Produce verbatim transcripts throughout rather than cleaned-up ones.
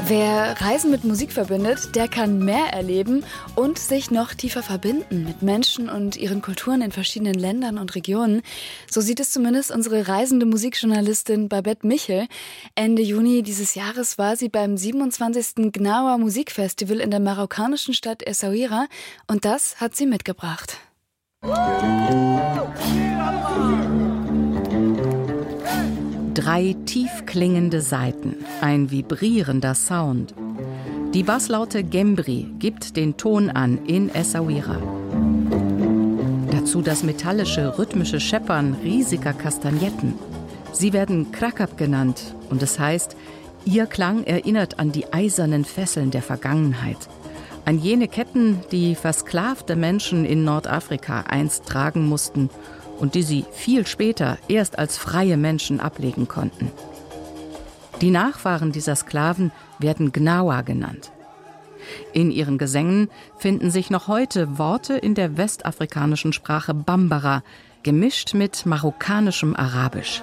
Wer Reisen mit Musik verbindet, der kann mehr erleben und sich noch tiefer verbinden mit Menschen und ihren Kulturen in verschiedenen Ländern und Regionen. So sieht es zumindest unsere reisende Musikjournalistin Babette Michel. Ende Juni dieses Jahres war sie beim siebenundzwanzigsten Gnawa Musikfestival in der marokkanischen Stadt Essaouira und das hat sie mitgebracht. Drei tief klingende Saiten, ein vibrierender Sound. Die Basslaute Gembri gibt den Ton an in Essaouira. Dazu das metallische, rhythmische Scheppern riesiger Kastagnetten. Sie werden Krakab genannt und es heißt, ihr Klang erinnert an die eisernen Fesseln der Vergangenheit. An jene Ketten, die versklavte Menschen in Nordafrika einst tragen mussten und die sie viel später erst als freie Menschen ablegen konnten. Die Nachfahren dieser Sklaven werden Gnawa genannt. In ihren Gesängen finden sich noch heute Worte in der westafrikanischen Sprache Bambara, gemischt mit marokkanischem Arabisch.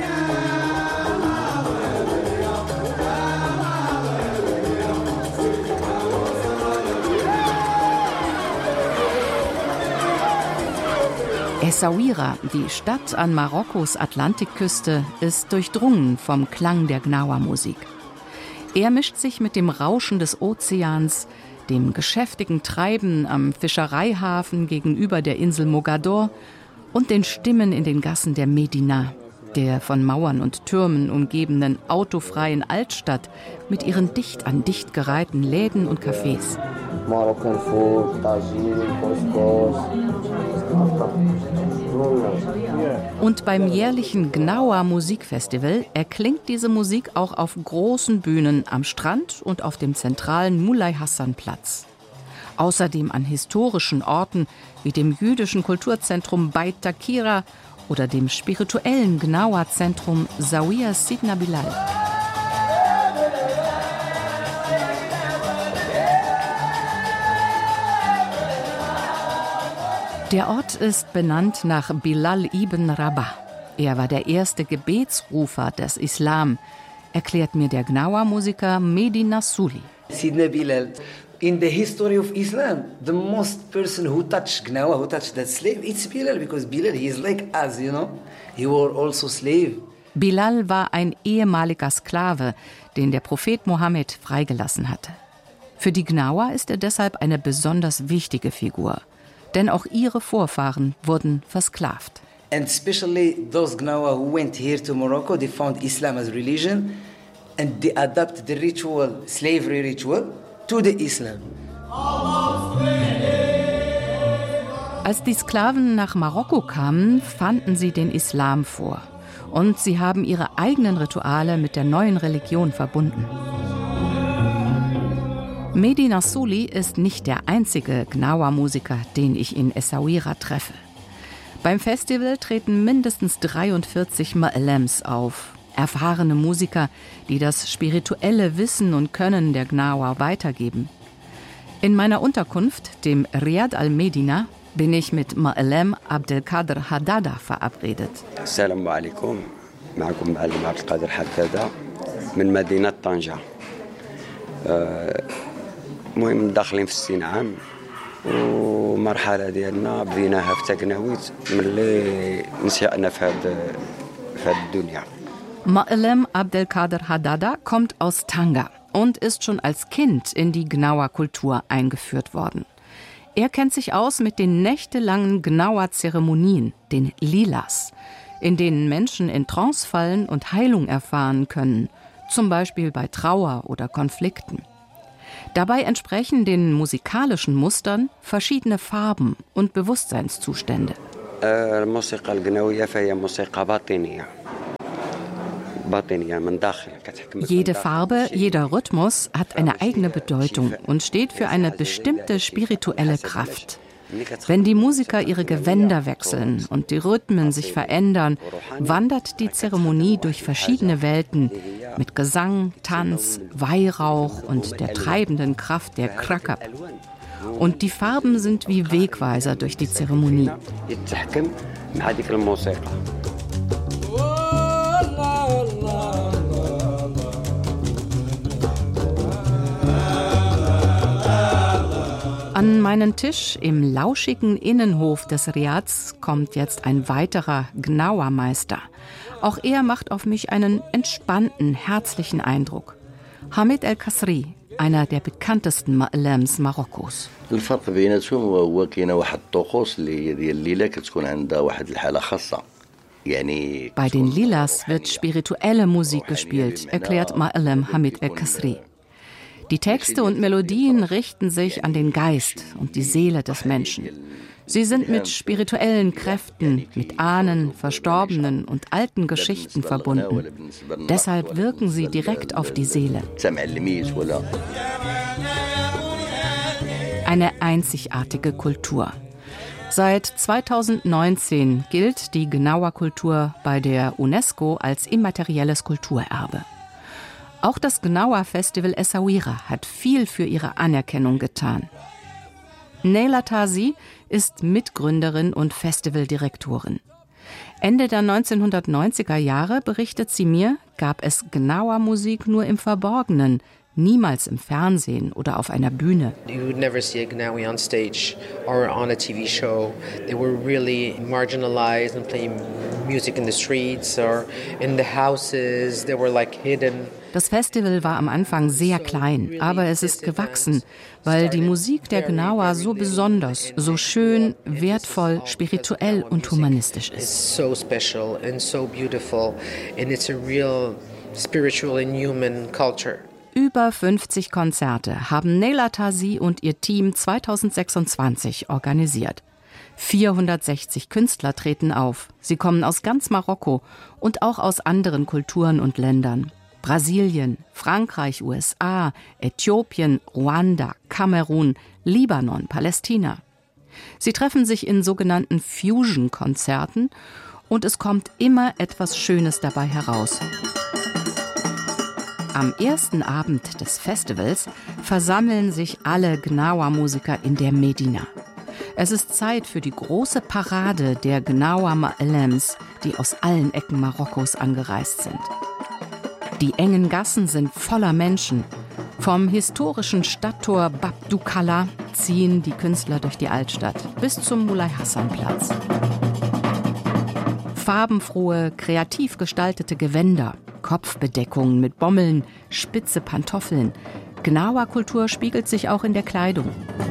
Essaouira, die Stadt an Marokkos Atlantikküste, ist durchdrungen vom Klang der Gnawa-Musik. Er mischt sich mit dem Rauschen des Ozeans, dem geschäftigen Treiben am Fischereihafen gegenüber der Insel Mogador und den Stimmen in den Gassen der Medina, der von Mauern und Türmen umgebenen autofreien Altstadt mit ihren dicht an dicht gereihten Läden und Cafés. Und beim jährlichen Gnawa Musikfestival erklingt diese Musik auch auf großen Bühnen am Strand und auf dem zentralen Mulay Hassan Platz. Außerdem an historischen Orten wie dem jüdischen Kulturzentrum Beit Takira oder dem spirituellen Gnawa-Zentrum Zawiya Sidna Bilal. Der Ort ist benannt nach Bilal ibn Rabah. Er war der erste Gebetsrufer des Islam, erklärt mir der Gnawa-Musiker Mehdi Nassouli. Sidna Bilal, in the history of Islam, the most person who touched Gnawa, who touched that slave, it's Bilal, because Bilal, he is like us, you know. He were also slave. Bilal war ein ehemaliger Sklave, den der Prophet Mohammed freigelassen hatte. Für die Gnawa ist er deshalb eine besonders wichtige Figur. Denn auch ihre Vorfahren wurden versklavt. And especially those Gnawa who went here to Morocco, they found Islam as religion and they adapted the ritual, slavery ritual, to the Islam. Als die Sklaven nach Marokko kamen, fanden sie den Islam vor. Und sie haben ihre eigenen Rituale mit der neuen Religion verbunden. Mehdi Nassouli ist nicht der einzige Gnawa-Musiker, den ich in Essaouira treffe. Beim Festival treten mindestens dreiundvierzig Ma'alems auf, erfahrene Musiker, die das spirituelle Wissen und Können der Gnawa weitergeben. In meiner Unterkunft, dem Riad al-Medina, bin ich mit Ma'alem Abdelkader Haddada verabredet. Assalamu alaikum, ma'akum Ma'alem Abdelkader Haddada, min Medina Tanja. المهم داخلين في السين عام ومرحله ديالنا بديناها في تقناويت ملي نشأنا في هذه في هذه الدنيا. Ma'alem Abdelkader Haddada kommt aus Tanga und ist schon als Kind in die Gnawa-Kultur eingeführt worden. Er kennt sich aus mit den nächtelangen Gnawa-Zeremonien, den Lilas, in denen Menschen in Trance fallen und Heilung erfahren können, zum Beispiel bei Trauer oder Konflikten. Dabei entsprechen den musikalischen Mustern verschiedene Farben und Bewusstseinszustände. Jede Farbe, jeder Rhythmus hat eine eigene Bedeutung und steht für eine bestimmte spirituelle Kraft. Wenn die Musiker ihre Gewänder wechseln und die Rhythmen sich verändern, wandert die Zeremonie durch verschiedene Welten mit Gesang, Tanz, Weihrauch und der treibenden Kraft der Krakab. Und die Farben sind wie Wegweiser durch die Zeremonie. An meinen Tisch im lauschigen Innenhof des Riads kommt jetzt ein weiterer Gnawa-Meister. Auch er macht auf mich einen entspannten, herzlichen Eindruck. Hamid El-Kasri, einer der bekanntesten Ma'alems Marokkos. الفرق بيناتهم هو كاينه واحد الطقوس اللي ديال الليله كتكون عندها واحد الحاله خاصه. Bei den Lilas wird spirituelle Musik gespielt, erklärt Ma'alem Hamid El-Kasri. Die Texte und Melodien richten sich an den Geist und die Seele des Menschen. Sie sind mit spirituellen Kräften, mit Ahnen, verstorbenen und alten Geschichten verbunden. Deshalb wirken sie direkt auf die Seele. Eine einzigartige Kultur. Seit zweitausendneunzehn gilt die Gnawa-Kultur bei der UNESCO als immaterielles Kulturerbe. Auch das Gnawa-Festival Essaouira hat viel für ihre Anerkennung getan. Neyla Tazi ist Mitgründerin und Festivaldirektorin. Ende der neunzehnhundertneunziger Jahre, berichtet sie mir, gab es Gnawa-Musik nur im Verborgenen, niemals im Fernsehen oder auf einer Bühne. You would never see a Gnawi on stage or on a T V show. They were really marginalized and playing music in the streets or in the houses. They were like hidden. Das Festival war am Anfang sehr klein, aber es ist gewachsen, weil die Musik der Gnawa so besonders, so schön, wertvoll, spirituell und humanistisch ist. It's so special and so beautiful and it's a real spiritual and human culture. Über fünfzig Konzerte haben Neyla Tazi und ihr Team zweitausendsechsundzwanzig organisiert. vierhundertsechzig Künstler treten auf. Sie kommen aus ganz Marokko und auch aus anderen Kulturen und Ländern. Brasilien, Frankreich, U S A, Äthiopien, Ruanda, Kamerun, Libanon, Palästina. Sie treffen sich in sogenannten Fusion-Konzerten und es kommt immer etwas Schönes dabei heraus. Am ersten Abend des Festivals versammeln sich alle Gnawa-Musiker in der Medina. Es ist Zeit für die große Parade der Gnawa Ma'alems, die aus allen Ecken Marokkos angereist sind. Die engen Gassen sind voller Menschen. Vom historischen Stadttor Bab Doukala ziehen die Künstler durch die Altstadt bis zum Moulay-Hassan-Platz. Farbenfrohe, kreativ gestaltete Gewänder, Kopfbedeckungen mit Bommeln, spitze Pantoffeln. Gnawa-Kultur spiegelt sich auch in der Kleidung.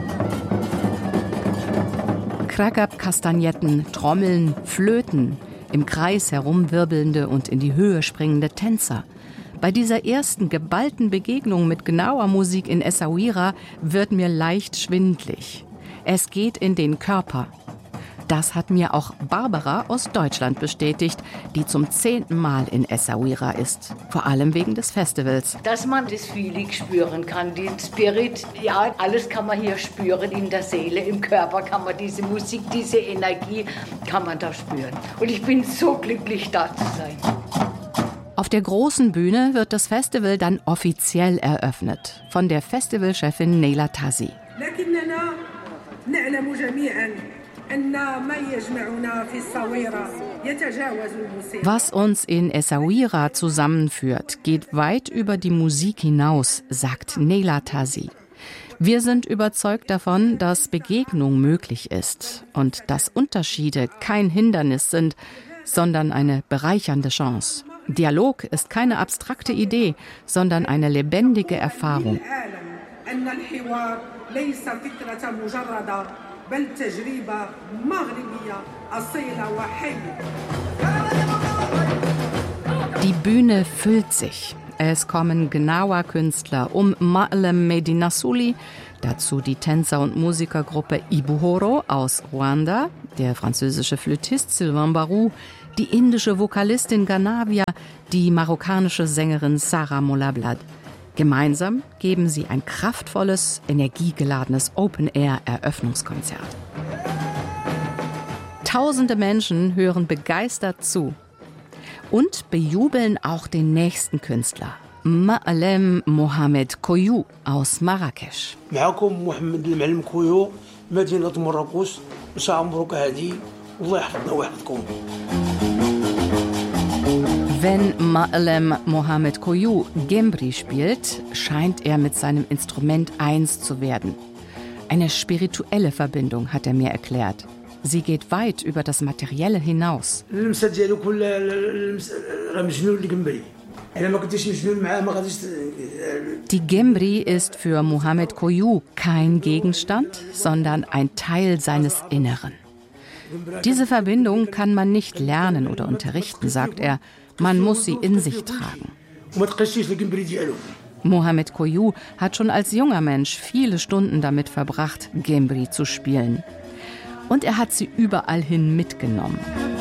Kragab-Kastagnetten, Trommeln, Flöten, im Kreis herumwirbelnde und in die Höhe springende Tänzer. Bei dieser ersten geballten Begegnung mit Gnawa-Musik in Essaouira wird mir leicht schwindlig. Es geht in den Körper. Das hat mir auch Barbara aus Deutschland bestätigt, die zum zehnten Mal in Essaouira ist. Vor allem wegen des Festivals. Dass man das Feeling spüren kann, den Spirit, ja, alles kann man hier spüren, in der Seele, im Körper kann man diese Musik, diese Energie, kann man da spüren. Und ich bin so glücklich, da zu sein. Auf der großen Bühne wird das Festival dann offiziell eröffnet. Von der Festivalchefin Neyla Tazi. Was uns in Essaouira zusammenführt, geht weit über die Musik hinaus, sagt Neyla Tazi. Wir sind überzeugt davon, dass Begegnung möglich ist und dass Unterschiede kein Hindernis sind, sondern eine bereichernde Chance. Dialog ist keine abstrakte Idee, sondern eine lebendige Erfahrung. Die Bühne füllt sich. Es kommen Gnawa-Künstler um Ma'alem Medina Souli, dazu die Tänzer- und Musikergruppe Ibuhoro aus Ruanda, der französische Flötist Sylvain Barou, die indische Vokalistin Ganavia, die marokkanische Sängerin Sarah Molablad. Gemeinsam geben sie ein kraftvolles, energiegeladenes Open-Air-Eröffnungskonzert. Tausende Menschen hören begeistert zu und bejubeln auch den nächsten Künstler, Ma'alem Mohamed Koyou aus Marrakesch. معكم محمد المعلم كويو مدينة مراكش شعب مبروك هادي الله يحفظنا ويحفظكم. Wenn Ma'alem Mohamed Koyou Gembri spielt, scheint er mit seinem Instrument eins zu werden. Eine spirituelle Verbindung, hat er mir erklärt. Sie geht weit über das Materielle hinaus. Die Gembri ist für Mohamed Koyou kein Gegenstand, sondern ein Teil seines Inneren. Diese Verbindung kann man nicht lernen oder unterrichten, sagt er. Man muss sie in sich tragen. Mohamed Koyou hat schon als junger Mensch viele Stunden damit verbracht, Gembri zu spielen. Und er hat sie überall hin mitgenommen.